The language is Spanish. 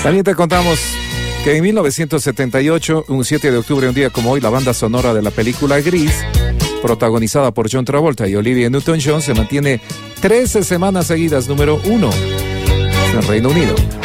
También te contamos que en 1978, un 7 de octubre, un día como hoy, la banda sonora de la película Gris, protagonizada por John Travolta y Olivia Newton-John, se mantiene 13 semanas seguidas número 1 en Reino Unido.